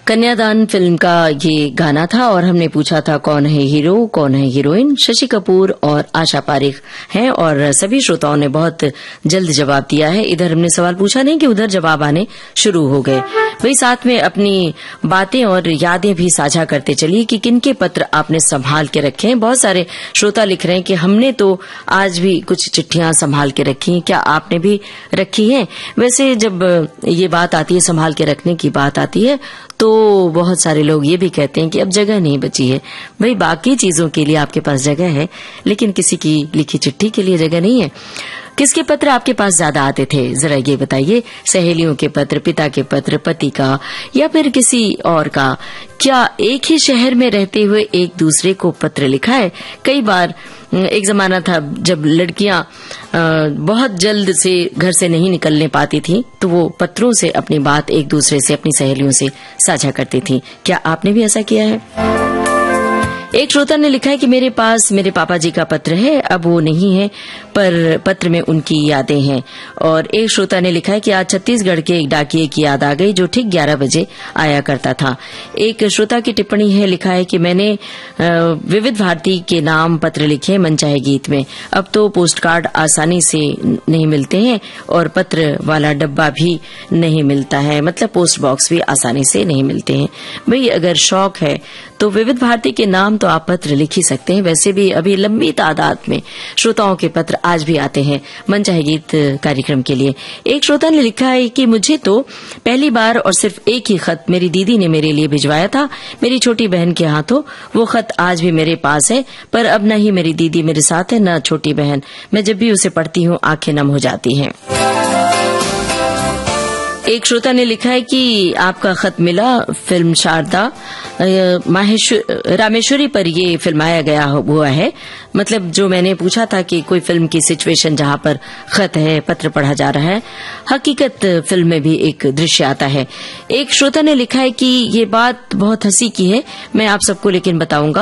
कन्यादान फिल्म का ये गाना था और हमने पूछा था कौन है हीरो कौन है हीरोइन। शशि कपूर और आशा पारेख हैं और सभी श्रोताओं ने बहुत जल्द जवाब दिया है। इधर हमने सवाल पूछा नहीं कि उधर जवाब आने शुरू हो गए। वही साथ में अपनी बातें और यादें भी साझा करते चलिए कि किनके पत्र आपने संभाल के रखे हैं। बहुत सारे श्रोता लिख रहे हैं कि हमने तो आज भी कुछ चिट्ठियां संभाल के रखी हैं, क्या आपने भी रखी हैं? वैसे जब ये बात आती है, संभाल के रखने की बात आती है, तो बहुत सारे लोग ये भी कहते हैं कि अब जगह नहीं बची है। भाई बाकी चीजों के लिए आपके पास जगह है, लेकिन किसी की लिखी चिट्ठी के लिए जगह नहीं है। किसके पत्र आपके पास ज्यादा आते थे, जरा ये बताइए। सहेलियों के पत्र, पिता के पत्र, पति का या फिर किसी और का? क्या एक ही शहर में रहते हुए एक दूसरे को पत्र लिखा है? कई बार एक जमाना था जब लड़कियां बहुत जल्द से घर से नहीं निकलने पाती थी, तो वो पत्रों से अपनी बात एक दूसरे से, अपनी सहेलियों से साझा करती थी। क्या आपने भी ऐसा किया है? एक श्रोता ने लिखा है कि मेरे पास मेरे पापा जी का पत्र है, अब वो नहीं है, पर पत्र में उनकी यादें हैं। और एक श्रोता ने लिखा है कि आज छत्तीसगढ़ के एक डाकिये की याद आ गई जो ठीक 11 बजे आया करता था। एक श्रोता की टिप्पणी है, लिखा है कि मैंने विविध भारती के नाम पत्र लिखे मनचाहे गीत में। अब तो पोस्ट कार्ड आसानी से नहीं मिलते हैं और पत्र वाला डब्बा भी नहीं मिलता है, मतलब पोस्ट बॉक्स भी आसानी से नहीं मिलते हैं। भाई अगर शौक है तो विविध भारती के नाम तो आप पत्र लिख ही सकते हैं। वैसे भी अभी लंबी तादाद में श्रोताओं के पत्र आज भी आते हैं मनचाहे गीत कार्यक्रम के लिए। एक श्रोता ने लिखा है कि मुझे तो पहली बार और सिर्फ एक ही खत मेरी दीदी ने मेरे लिए भिजवाया था, मेरी छोटी बहन के हाथों। वो खत आज भी मेरे पास है, पर अब न ही मेरी दीदी मेरे साथ है, न छोटी बहन। मैं जब भी उसे पढ़ती हूँ आंखें नम हो जाती हैं। एक श्रोता ने लिखा है कि आपका खत मिला, फिल्म शारदा रामेश्वरी पर ये फिल्माया गया हुआ है। मतलब जो मैंने पूछा था कि कोई फिल्म की सिचुएशन जहां पर खत है, पत्र पढ़ा जा रहा है, हकीकत फिल्म में भी एक दृश्य आता है। एक श्रोता ने लिखा है कि ये बात बहुत हंसी की है, मैं आप सबको लेकिन बताऊंगा।